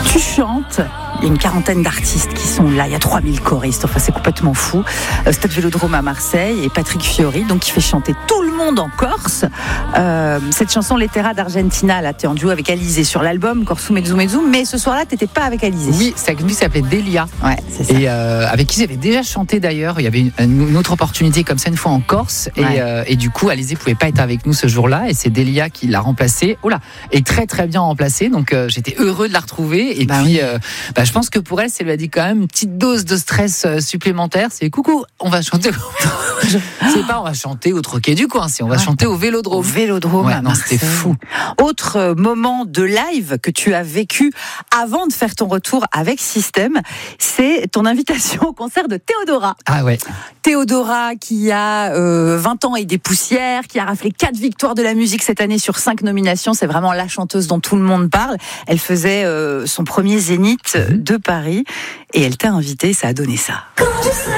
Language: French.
Tu chantes. Il y a une quarantaine d'artistes qui sont là, il y a 3000 choristes, enfin c'est complètement fou. Stade Vélodrome à Marseille et Patrick Fiori, donc qui fait chanter tout le monde en Corse. Cette chanson Lettera d'Argentina, là t'es en duo avec Alizé sur l'album Corso Mezzo Mezzo, mais ce soir-là t'étais pas avec Alizé. Oui, c'est avec lui qui s'appelait Delia. Ouais, c'est ça. Et avec qui j'avais déjà chanté d'ailleurs. Il y avait une autre opportunité comme ça une fois en Corse. Et du coup, Alizé pouvait pas être avec nous ce jour-là. Et c'est Delia qui l'a remplacée. Oh là, et très très bien remplacée. Donc j'étais heureux de la retrouver. Et puis, je pense que pour elle, ça lui a dit quand même une petite dose de stress supplémentaire. C'est coucou, on va chanter. C'est pas on va chanter au Troquet du coin, c'est on va chanter au Vélodrome. Au Vélodrome à Marseille. C'était fou. Autre moment de live que tu as vécu avant de faire ton retour avec Système, c'est ton invitation au concert de Théodora. Ah ouais. Théodora qui a 20 ans et des poussières, qui a raflé 4 victoires de la musique cette année sur 5 nominations. C'est vraiment la chanteuse dont tout le monde parle. Elle faisait son premier zénith de Paris et elle t'a invité, ça a donné ça.